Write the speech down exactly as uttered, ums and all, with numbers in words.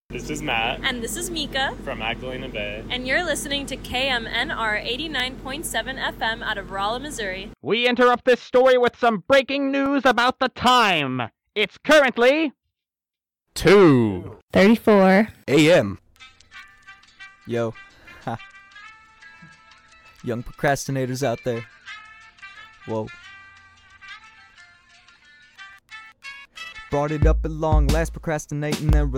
This is Matt. And this is Mika. From Magdalena Bay. And you're listening to K M N R eighty-nine point seven F M out of Rolla, Missouri. We interrupt this story with some breaking news about the time. It's currently... two thirty-four A M Yo. Ha. Young procrastinators out there. Whoa. Brought it up at long last, procrastinating and